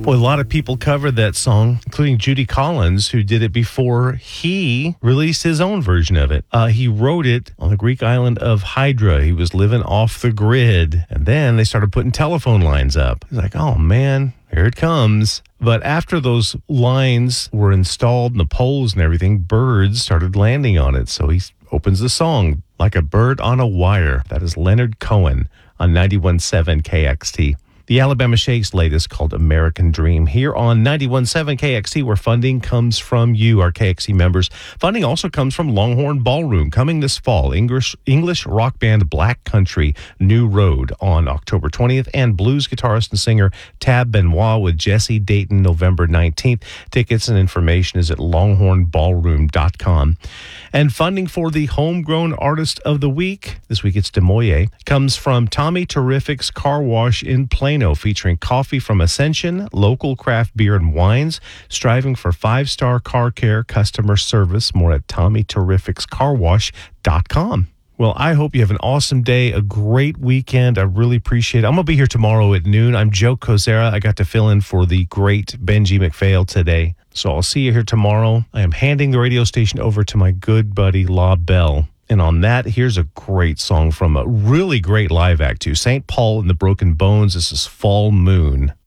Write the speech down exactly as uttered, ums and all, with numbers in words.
Well, a lot of people covered that song, including Judy Collins, who did it before he released his own version of it. Uh, he wrote it on the Greek island of Hydra. He was living off the grid, and then they started putting telephone lines up. He's like, oh, man, here it comes. But after those lines were installed and the poles and everything, birds started landing on it. So he opens the song, Like a Bird on a Wire. That is Leonard Cohen on ninety-one point seven K X T. The Alabama Shakes latest called American Dream here on ninety-one point seven K X T, where funding comes from you, our K X T members. Funding also comes from Longhorn Ballroom, coming this fall. English English rock band Black Country, New Road on October twentieth, and blues guitarist and singer Tab Benoit with Jesse Dayton November nineteenth. Tickets and information is at longhorn ballroom dot com. And funding for the Homegrown Artist of the Week, this week it's Demoye, comes from Tommy Terrific's Car Wash in Plano, featuring coffee from Ascension, local craft beer and wines, striving for five-star car care customer service. More at tommy terrifics car wash dot com. Well, I hope you have an awesome day, a great weekend. I really appreciate it. I'm going to be here tomorrow at noon. I'm Joe Kozera. I got to fill in for the great Benji McPhail today. So I'll see you here tomorrow. I am handing the radio station over to my good buddy, La Belle. And on that, here's a great song from a really great live act, too. Saint Paul and the Broken Bones. This is Fall Moon.